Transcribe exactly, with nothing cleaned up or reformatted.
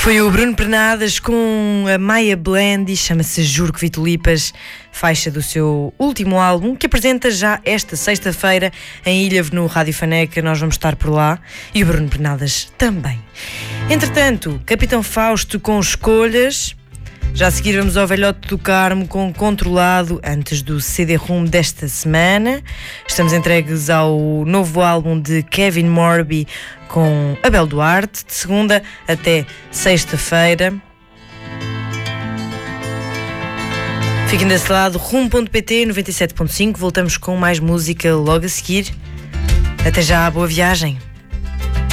Foi o Bruno Pernadas com a Maia Blend e chama-se Juro que Vi Tulipas, faixa do seu último álbum, que apresenta já esta sexta-feira em Ilha no Rádio Faneca. Nós vamos estar por lá e o Bruno Pernadas também. Entretanto, Capitão Fausto com Escolhas. Já a seguir vamos ao Velhote do Carmo com Controlado, antes do C D-ROM desta semana. Estamos entregues ao novo álbum de Kevin Morby com Abel Duarte, de segunda até sexta-feira. Fiquem desse lado, rumo ponto pt, noventa e sete ponto cinco. Voltamos com mais música logo a seguir. Até já, boa viagem.